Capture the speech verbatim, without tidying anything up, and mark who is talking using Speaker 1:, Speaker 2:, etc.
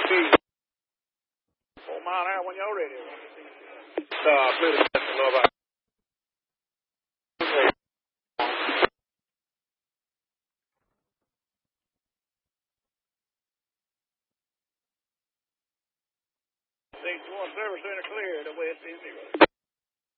Speaker 1: Four mile an hour when y'all ready. Uh, play the best love out. Stage one service center clear the way it's in zero.